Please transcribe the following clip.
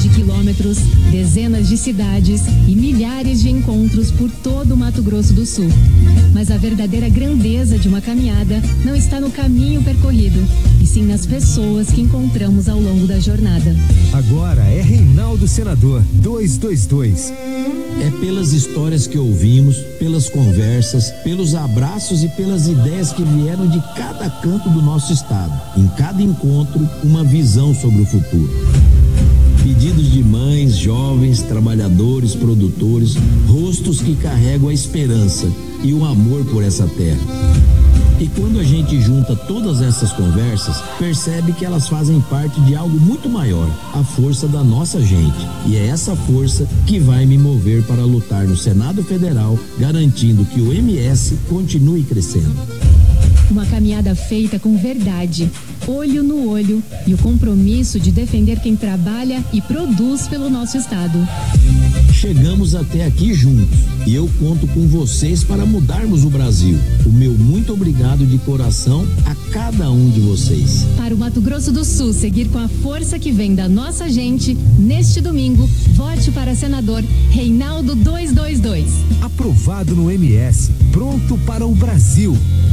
de quilômetros, dezenas de cidades e milhares de encontros por todo o Mato Grosso do Sul. Mas a verdadeira grandeza de uma caminhada não está no caminho percorrido, e sim nas pessoas que encontramos ao longo da jornada. Agora é Reinaldo Senador 222. É pelas histórias que ouvimos, pelas conversas, pelos abraços e pelas ideias que vieram de cada canto do nosso estado. Em cada encontro, uma visão sobre o futuro. Pedidos de mães, jovens, trabalhadores, produtores, rostos que carregam a esperança e o amor por essa terra. E quando a gente junta todas essas conversas, percebe que elas fazem parte de algo muito maior, a força da nossa gente. E é essa força que vai me mover para lutar no Senado Federal, garantindo que o MS continue crescendo. Uma caminhada feita com verdade, olho no olho e o compromisso de defender quem trabalha e produz pelo nosso estado. Chegamos até aqui juntos e eu conto com vocês para mudarmos o Brasil. O meu muito obrigado de coração a cada um de vocês. Para o Mato Grosso do Sul seguir com a força que vem da nossa gente, neste domingo, vote para senador Reinaldo 222. Aprovado no MS, pronto para o Brasil.